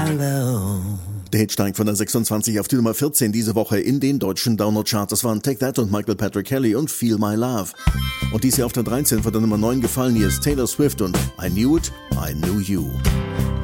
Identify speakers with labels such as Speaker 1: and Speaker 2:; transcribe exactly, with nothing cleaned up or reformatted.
Speaker 1: my love.
Speaker 2: Der Hit steigt von der sechsundzwanzig auf die Nummer vierzehn diese Woche in den deutschen Download-Charts. Das waren Take That und Michael Patrick Kelly und Feel My Love. Und dies Jahr auf der dreizehn von der Nummer neun gefallen, hier ist Taylor Swift und I Knew It, I Knew You.